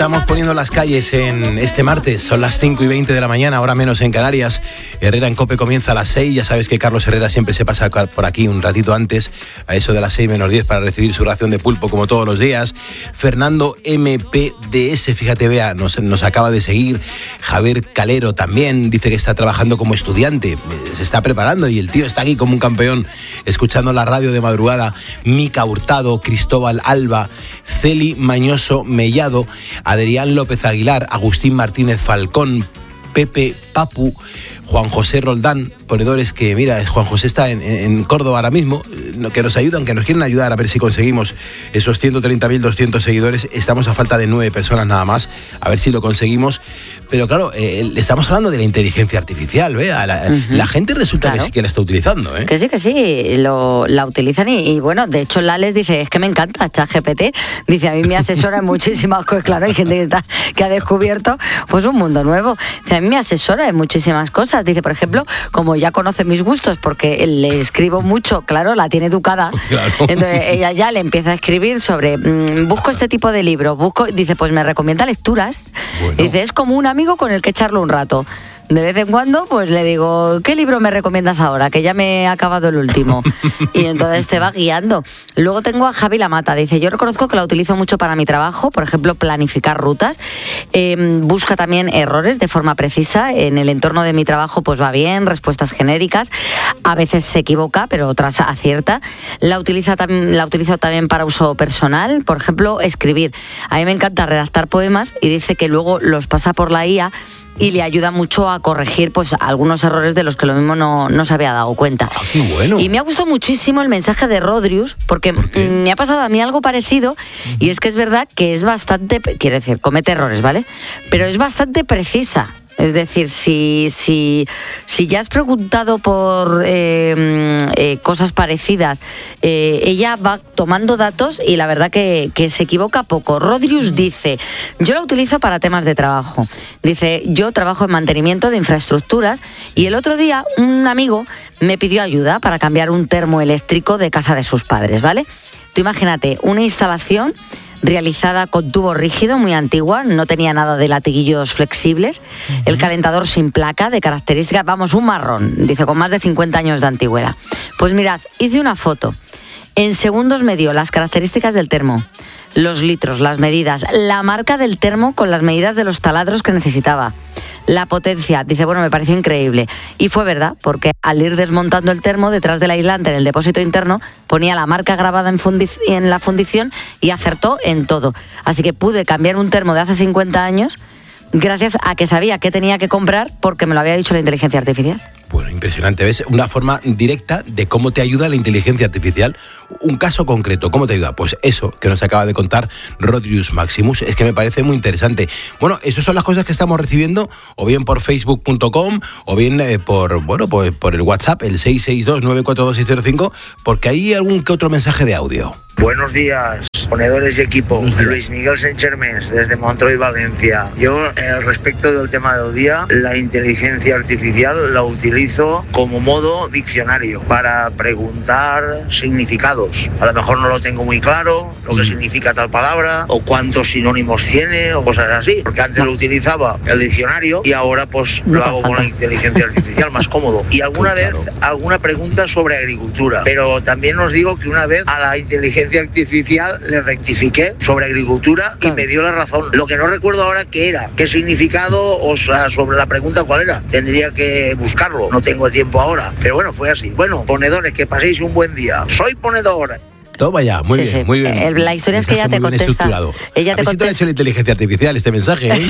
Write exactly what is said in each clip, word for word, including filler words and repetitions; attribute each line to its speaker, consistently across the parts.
Speaker 1: Estamos poniendo las calles en este martes, son las cinco y veinte de la mañana, ahora menos en Canarias. Herrera en COPE comienza a las seis, ya sabes que Carlos Herrera siempre se pasa por aquí un ratito antes, a eso de las seis menos diez, para recibir su ración de pulpo como todos los días. Fernando M P D S, fíjate, vea, nos, nos acaba de seguir. Javier Calero también dice que está trabajando como estudiante, se está preparando y el tío está aquí como un campeón, escuchando la radio de madrugada. Mica Hurtado, Cristóbal Alba, Celi Mañoso Mellado, Adrián López Aguilar, Agustín Martínez Falcón, Pepe Papu, Juan José Roldán, ponedores que, mira, Juan José está en, en Córdoba ahora mismo, que nos ayudan, que nos quieren ayudar a ver si conseguimos esos ciento treinta mil doscientos seguidores. Estamos a falta de nueve personas nada más, a ver si lo conseguimos. Pero claro, eh, estamos hablando de la inteligencia artificial, ¿eh? La, uh-huh. la gente resulta claro. que sí que la está utilizando, ¿eh?
Speaker 2: Que sí, que sí, lo, la utilizan y, y bueno, de hecho Lales dice, es que me encanta ChatGPT, dice, a mí me asesora en muchísimas cosas, claro, hay gente que, está, que ha descubierto pues un mundo nuevo, dice, a mí me asesora en muchísimas cosas, dice, por ejemplo, como ya conoce mis gustos, porque le escribo mucho, claro, la tiene educada, claro. Entonces ella ya le empieza a escribir sobre, mmm, busco este tipo de libros, busco, dice, pues me recomienda lecturas, bueno. Dice, es como un amigo con el que echarlo un rato. De vez en cuando, pues le digo, ¿qué libro me recomiendas ahora? Que ya me he acabado el último. Y entonces te va guiando. Luego tengo a Javi Lamata, dice, yo reconozco que la utilizo mucho para mi trabajo, por ejemplo, planificar rutas. Eh, busca también errores de forma precisa. En el entorno de mi trabajo, pues va bien, respuestas genéricas. A veces se equivoca, pero otras acierta. La, utiliza tam- la utilizo también para uso personal, por ejemplo, escribir. A mí me encanta redactar poemas y dice que luego los pasa por la I A y le ayuda mucho a corregir pues algunos errores de los que lo mismo no, no se había dado cuenta.
Speaker 1: Ah, qué bueno.
Speaker 2: Y me ha gustado muchísimo el mensaje de Rodrius, porque
Speaker 1: ¿Por qué?
Speaker 2: me ha pasado a mí algo parecido, uh-huh. Y es que es verdad que es bastante, quiere decir, comete errores, ¿vale? Pero es bastante precisa. Es decir, si, si, si ya has preguntado por eh, eh, cosas parecidas, eh, ella va tomando datos y la verdad que, que se equivoca poco. Rodrius dice, yo la utilizo para temas de trabajo. Dice, yo trabajo en mantenimiento de infraestructuras y el otro día un amigo me pidió ayuda para cambiar un termoeléctrico de casa de sus padres, ¿vale? Tú imagínate, una instalación realizada con tubo rígido, muy antigua, no tenía nada de latiguillos flexibles, uh-huh. El calentador sin placa, de características, vamos, un marrón, dice, con más de cincuenta años de antigüedad. Pues mirad, hice una foto, en segundos me dio las características del termo, los litros, las medidas, la marca del termo con las medidas de los taladros que necesitaba, la potencia, dice, bueno, me pareció increíble. Y fue verdad, porque al ir desmontando el termo, detrás del aislante, en el depósito interno, ponía la marca grabada en, fundi- en la fundición y acertó en todo. Así que pude cambiar un termo de hace cincuenta años gracias a que sabía qué tenía que comprar porque me lo había dicho la inteligencia artificial.
Speaker 1: Bueno, impresionante. ¿Ves? Una forma directa de cómo te ayuda la inteligencia artificial. Un caso concreto, ¿cómo te ayuda? Pues eso que nos acaba de contar Rodrius Maximus. Es que me parece muy interesante. Bueno, esas son las cosas que estamos recibiendo, o bien por facebook punto com, o bien eh, por, bueno, pues por el WhatsApp, el seis seis dos nueve cuatro dos seis cero cinco, porque hay algún que otro mensaje de audio.
Speaker 3: Buenos días, ponedores y equipo. Luis Miguel Senchermes, desde Montreuil, Valencia. Yo, eh, respecto del tema del día, la inteligencia artificial la utilizo como modo diccionario para preguntar significados. A lo mejor no lo tengo muy claro, lo que mm. significa tal palabra, o cuántos sinónimos tiene, o cosas así. Porque antes lo utilizaba el diccionario y ahora pues no lo hago falta. Con la inteligencia artificial, más cómodo. Y alguna pues vez, claro. alguna pregunta sobre agricultura. Pero también os digo que una vez a la inteligencia artificial le rectifiqué sobre agricultura y me dio la razón. Lo que no recuerdo ahora qué era, qué significado, o sea, sobre la pregunta cuál era. Tendría que buscarlo, no tengo tiempo ahora. Pero bueno, fue así. Bueno, ponedores, que paséis un buen día. Soy ponedor.
Speaker 1: Toma ya, muy sí, bien, sí. muy bien.
Speaker 2: El, la historia es que ella te contesta. Ella
Speaker 1: a te contesta. Ha hecho la inteligencia artificial este mensaje, ¿eh?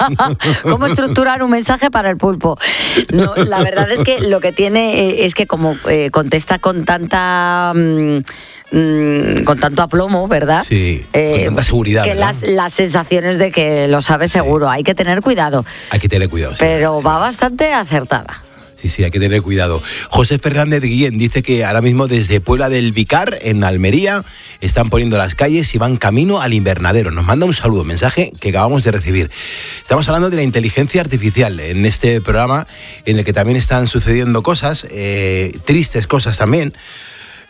Speaker 2: ¿Cómo estructurar un mensaje para el pulpo? No, la verdad es que lo que tiene es que como eh, contesta con tanta... Mmm, mmm, con tanto aplomo, ¿verdad?
Speaker 1: Sí, eh, con tanta seguridad.
Speaker 2: Que las, las sensaciones de que lo sabe seguro. Sí. Hay que tener cuidado.
Speaker 1: Hay que tener cuidado. Sí.
Speaker 2: Pero va bastante acertada.
Speaker 1: Sí, sí, hay que tener cuidado. José Fernández Guillén dice que ahora mismo desde Puebla del Vicar, en Almería, están poniendo las calles y van camino al invernadero. Nos manda un saludo, mensaje que acabamos de recibir. Estamos hablando de la inteligencia artificial en este programa en el que también están sucediendo cosas, eh, tristes cosas también.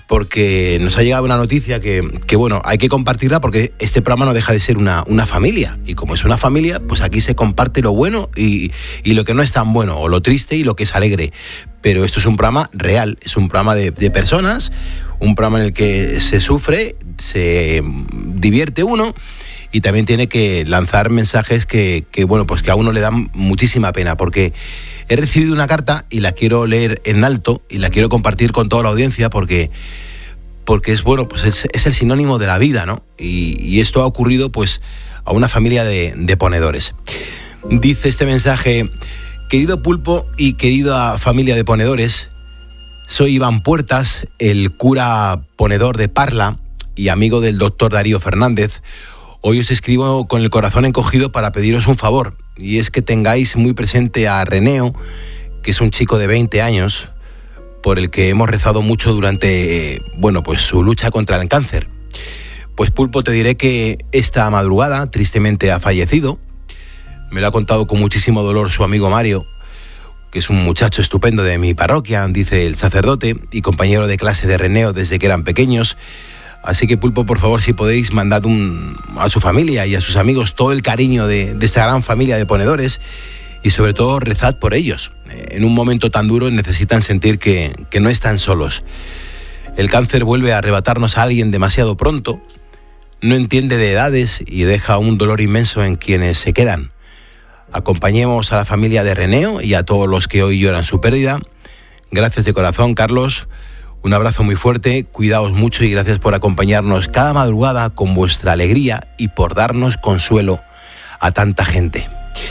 Speaker 1: porque nos ha llegado una noticia que, que, bueno, hay que compartirla porque este programa no deja de ser una, una familia. Y como es una familia, pues aquí se comparte lo bueno y, y lo que no es tan bueno, o lo triste y lo que es alegre. Pero esto es un programa real, es un programa de, de personas, un programa en el que se sufre, se divierte uno y también tiene que lanzar mensajes que, que, bueno, pues que a uno le dan muchísima pena, porque he recibido una carta y la quiero leer en alto y la quiero compartir con toda la audiencia porque, porque es, bueno, pues es, es el sinónimo de la vida, ¿no? Y, y esto ha ocurrido, pues, a una familia de, de ponedores. Dice este mensaje: querido Pulpo y querida familia de ponedores, soy Iván Puertas, el cura ponedor de Parla y amigo del doctor Darío Fernández. Hoy os escribo con el corazón encogido para pediros un favor, y es que tengáis muy presente a Reneo, que es un chico de veinte años, por el que hemos rezado mucho durante, bueno, pues su lucha contra el cáncer. Pues Pulpo, te diré que esta madrugada tristemente ha fallecido. Me lo ha contado con muchísimo dolor su amigo Mario, que es un muchacho estupendo de mi parroquia, dice el sacerdote, y compañero de clase de Reneo desde que eran pequeños. Así que, Pulpo, por favor, si podéis, mandad un, a su familia y a sus amigos todo el cariño de, de esta gran familia de ponedores y sobre todo rezad por ellos. En un momento tan duro necesitan sentir que, que no están solos. El cáncer vuelve a arrebatarnos a alguien demasiado pronto, no entiende de edades y deja un dolor inmenso en quienes se quedan. Acompañemos a la familia de Reneo y a todos los que hoy lloran su pérdida. Gracias de corazón, Carlos. Un abrazo muy fuerte, cuidaos mucho y gracias por acompañarnos cada madrugada con vuestra alegría y por darnos consuelo a tanta gente.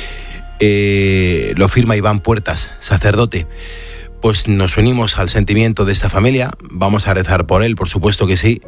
Speaker 1: Eh, lo firma Iván Puertas, sacerdote. Pues nos unimos al sentimiento de esta familia, vamos a rezar por él, por supuesto que sí,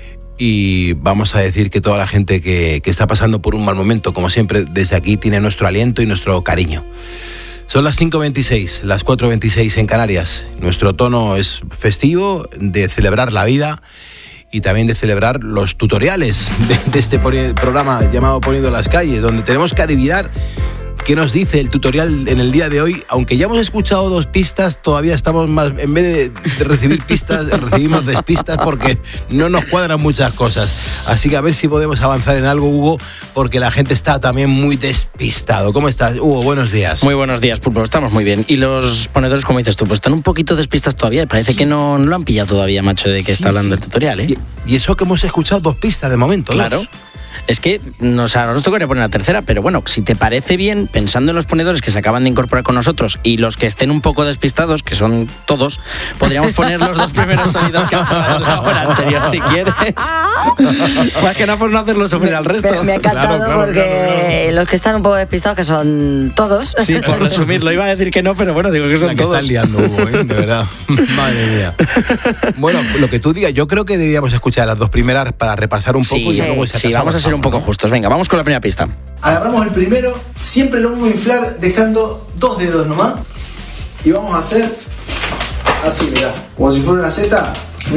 Speaker 1: y vamos a decir que toda la gente que, que está pasando por un mal momento, como siempre, desde aquí tiene nuestro aliento y nuestro cariño. Son las cinco veintiséis, las cuatro veintiséis en Canarias. Nuestro tono es festivo, de celebrar la vida y también de celebrar los tutoriales de, de este programa llamado Poniendo las Calles, donde tenemos que adivinar qué nos dice el tutorial en el día de hoy. Aunque ya hemos escuchado dos pistas, todavía estamos más, en vez de, de recibir pistas, recibimos despistas porque no nos cuadran muchas cosas. Así que a ver si podemos avanzar en algo, Hugo, porque la gente está también muy despistado. ¿Cómo estás, Hugo? Buenos días.
Speaker 4: Muy buenos días, Pulpo. Estamos muy bien. Y los ponedores, como dices tú, pues están un poquito despistas todavía. Parece que no, no lo han pillado todavía, macho, de que sí, está hablando sí. el tutorial, ¿eh?
Speaker 1: Y, y eso que hemos escuchado dos pistas de momento,
Speaker 4: claro. Dos. Es que nos, a nos tocaría poner la tercera, pero bueno, si te parece bien, pensando en los ponedores que se acaban de incorporar con nosotros y los que estén un poco despistados, que son todos, podríamos poner los dos primeros sonidos que han sonado en la hora anterior, si quieres. Más que nada por no hacerlo sufrir al resto.
Speaker 2: Me, me ha encantado claro, claro, porque claro, claro. los que están un poco despistados, que son todos.
Speaker 4: Sí, por resumirlo, iba a decir que no, pero bueno, digo que son
Speaker 1: la que
Speaker 4: todos.
Speaker 1: Están liando, Hugo, ¿eh? De verdad. Madre mía. Bueno, lo que tú digas, yo creo que deberíamos escuchar las dos primeras para repasar un poco
Speaker 4: sí,
Speaker 1: y ya luego
Speaker 4: sí, sí, vamos a ser un poco ¿no? justos. Venga, vamos con la primera pista.
Speaker 5: Agarramos el primero, siempre lo vamos a inflar dejando dos dedos nomás. Y vamos a hacer así, mirá, como si fuera una Z.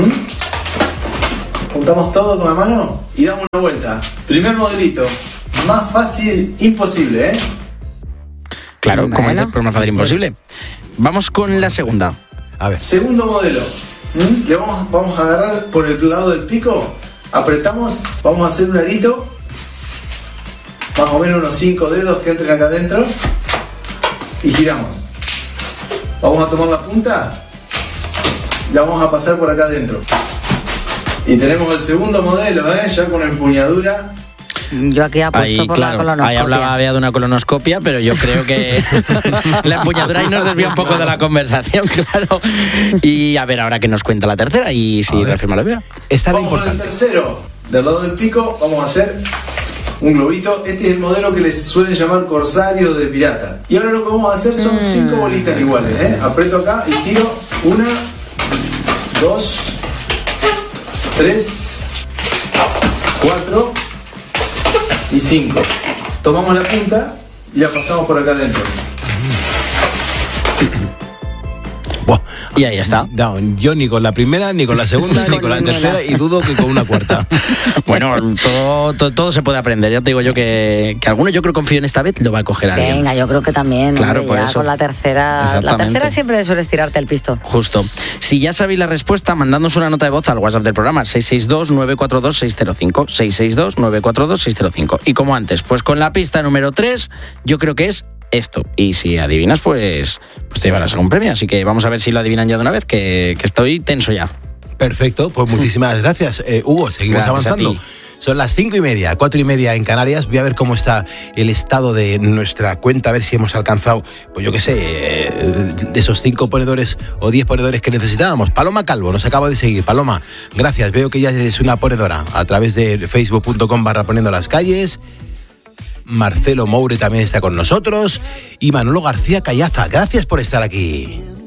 Speaker 5: ¿Mm? Juntamos todo con la mano y damos una vuelta. Primer modelito, más fácil imposible, ¿eh?
Speaker 4: Claro, bueno. como dices, pero más fácil imposible. Vamos con la segunda.
Speaker 5: A ver. Segundo modelo. ¿Mm? Le vamos, vamos a agarrar por el lado del pico, apretamos, vamos a hacer un arito. Más o menos unos cinco dedos que entren acá adentro y giramos. Vamos a tomar la punta y la vamos a pasar por acá adentro. Y tenemos el segundo modelo, ¿eh? Ya con empuñadura.
Speaker 2: Yo aquí apuesto ahí, por
Speaker 4: claro,
Speaker 2: la colonoscopia.
Speaker 4: Ahí hablaba había de una colonoscopia, pero yo creo que la empuñadura ahí nos desvía un poco de la conversación, claro. Y a ver ahora que nos cuenta la tercera y si Rafael lo vea.
Speaker 5: Esta es lo importante. Vamos al tercero. Del lado del pico vamos a hacer un globito. Este es el modelo que les suelen llamar corsario de pirata. Y ahora lo que vamos a hacer son cinco bolitas iguales, ¿eh? Aprieto acá y giro. Una, dos, tres, cuatro y cinco. Tomamos la punta y la pasamos por acá adentro.
Speaker 1: Buah.
Speaker 4: Y ahí está.
Speaker 1: No, yo ni con la primera, ni con la segunda, ni con la tercera, y dudo que con una cuarta.
Speaker 4: Bueno, todo, todo, todo se puede aprender. Ya te digo yo que, que alguno yo creo confío en esta vez lo va a coger alguien.
Speaker 2: Venga, yo creo que también.
Speaker 4: Claro,
Speaker 2: hombre,
Speaker 4: por
Speaker 2: ya
Speaker 4: eso.
Speaker 2: con la tercera. La tercera siempre sueles tirarte el pisto.
Speaker 4: Justo. Si ya sabéis la respuesta, mandadnos una nota de voz al WhatsApp del programa seis seis dos, nueve cuatro dos, seis cero cinco. seis seis dos, nueve cuatro dos, seis cero cinco. Y como antes, pues con la pista número tres, yo creo que es esto. Y si adivinas, pues, pues te llevarás algún premio. Así que vamos a ver si lo adivinan ya de una vez, que, que estoy tenso ya.
Speaker 1: Perfecto, pues muchísimas gracias. Eh, Hugo, seguimos
Speaker 4: Gracias
Speaker 1: avanzando. Son las cinco y media, cuatro y media en Canarias. Voy a ver cómo está el estado de nuestra cuenta, a ver si hemos alcanzado, pues yo qué sé, eh, de esos cinco ponedores o diez ponedores que necesitábamos. Paloma Calvo nos acaba de seguir. Paloma, gracias. Veo que ya es una ponedora a través de facebook punto com barra poniendo las calles. Marcelo Moure también está con nosotros y Manolo García Callaza. Gracias por estar aquí.